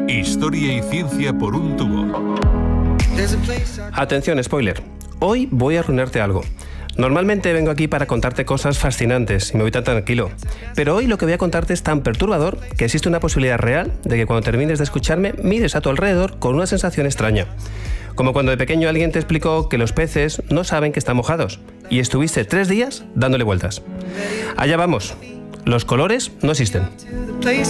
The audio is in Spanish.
Historia y ciencia por un tubo. Atención, spoiler. Hoy voy a arruinarte algo. Normalmente vengo aquí para contarte cosas fascinantes y me voy tan tranquilo. Pero hoy lo que voy a contarte es tan perturbador que existe una posibilidad real de que cuando termines de escucharme mires a tu alrededor con una sensación extraña. Como cuando de pequeño alguien te explicó que los peces no saben que están mojados y estuviste 3 días dándole vueltas. Allá vamos. Los colores no existen.